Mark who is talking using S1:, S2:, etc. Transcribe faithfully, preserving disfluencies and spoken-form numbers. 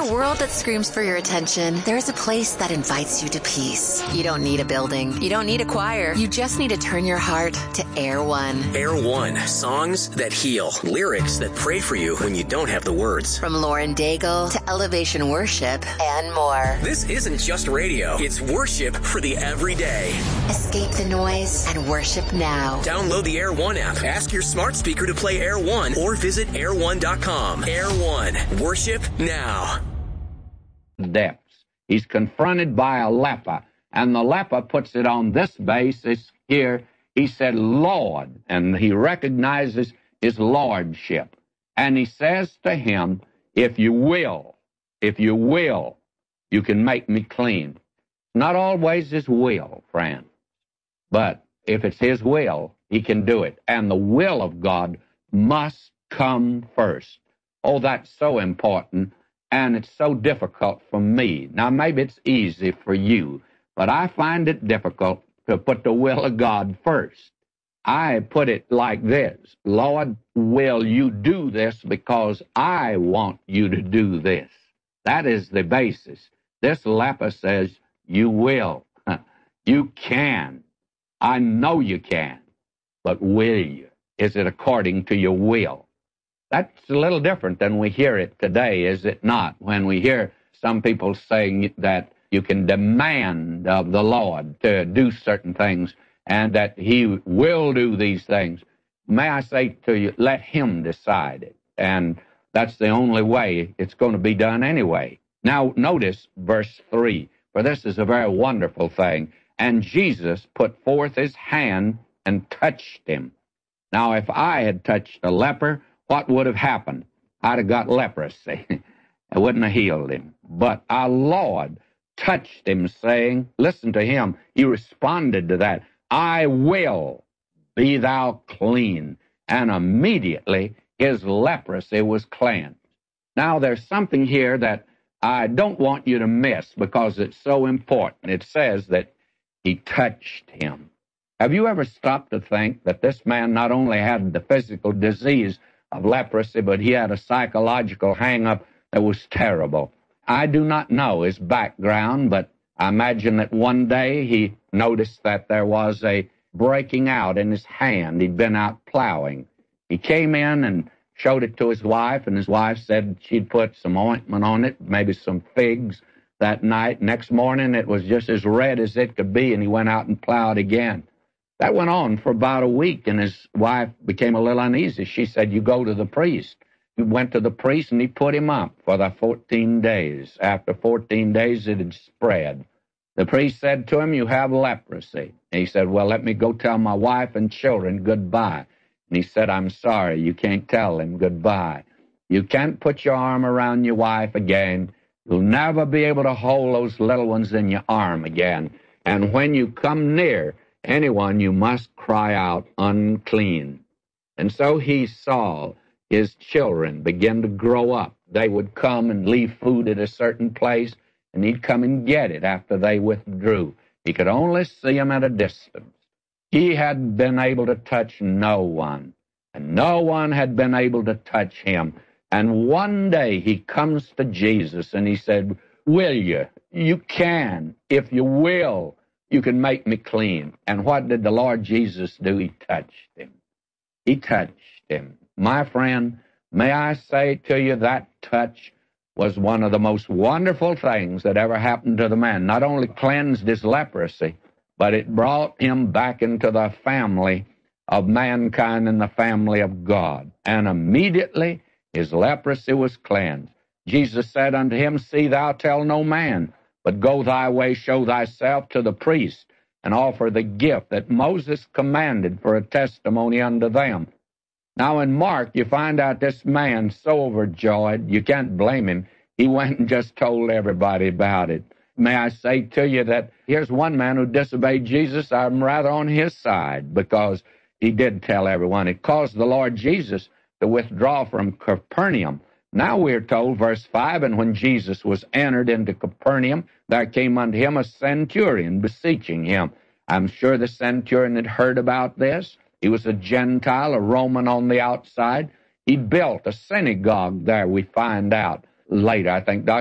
S1: a world that screams for your attention, there's a place that invites you to peace. You don't need a building. You don't need a choir. You just need to turn your heart to Air One.
S2: Air One. Songs that heal. Lyrics that pray for you when you don't have the words.
S1: From Lauren Daigle to Elevation Worship and more.
S2: This isn't just radio. It's worship for the everyday.
S1: Escape the noise and worship now.
S2: Download the Air One app. Ask your smart speaker to play Air One or visit air one dot com. Air One. Worship now.
S3: Depths. He's confronted by a leper, and the leper puts it on this basis here. He said, Lord, and he recognizes his lordship. And he says to him, if you will, if you will, you can make me clean. Not always his will, friend, but if it's his will, he can do it. And the will of God must come first. Oh, that's so important, and it's so difficult for me. Now, maybe it's easy for you, but I find it difficult to put the will of God first. I put it like this: Lord, will you do this because I want you to do this? That is the basis. This leper says, you will. You can. I know you can. But will you? Is it according to your will? That's a little different than we hear it today, is it not? When we hear some people saying that you can demand of the Lord to do certain things and that he will do these things. May I say to you, let him decide it. And that's the only way it's going to be done anyway. Now, notice verse three, for this is a very wonderful thing. And Jesus put forth his hand and touched him. Now, if I had touched a leper, what would have happened? I'd have got leprosy. I wouldn't have healed him. But our Lord touched him, saying, listen to him. He responded to that. I will, be thou clean. And immediately his leprosy was cleansed. Now, there's something here that I don't want you to miss because it's so important. It says that he touched him. Have you ever stopped to think that this man not only had the physical disease of leprosy, but he had a psychological hang-up that was terrible? I do not know his background, but I imagine that one day he noticed that there was a breaking out in his hand. He'd been out plowing. He came in and showed it to his wife, and his wife said she'd put some ointment on it, maybe some figs that night. Next morning, it was just as red as it could be, and he went out and plowed again. That went on for about a week, and his wife became a little uneasy. She said, you go to the priest. He went to the priest, and he put him up for the fourteen days. After fourteen days, it had spread. The priest said to him, you have leprosy. And he said, well, let me go tell my wife and children goodbye. And he said, I'm sorry, you can't tell them goodbye. You can't put your arm around your wife again. You'll never be able to hold those little ones in your arm again. And when you come near anyone, you must cry out, unclean. And so he saw his children begin to grow up. They would come and leave food at a certain place, and he'd come and get it after they withdrew. He could only see them at a distance. He had been able to touch no one, and no one had been able to touch him. And one day he comes to Jesus, and he said, will you? You can. If you will, you can make me clean. And what did the Lord Jesus do? He touched him. He touched him. My friend, may I say to you, that touch was one of the most wonderful things that ever happened to the man. Not only cleansed his leprosy, but it brought him back into the family of mankind and the family of God. And immediately his leprosy was cleansed. Jesus said unto him, see thou tell no man, but go thy way, show thyself to the priest, and offer the gift that Moses commanded for a testimony unto them. Now in Mark, you find out this man so overjoyed, you can't blame him. He went and just told everybody about it. May I say to you that here's one man who disobeyed Jesus. I'm rather on his side because he did tell everyone. It caused the Lord Jesus to withdraw from Capernaum. Now we're told, verse five, and when Jesus was entered into Capernaum, there came unto him a centurion beseeching him. I'm sure the centurion had heard about this. He was a Gentile, a Roman on the outside. He built a synagogue there, we find out later. I think Doctor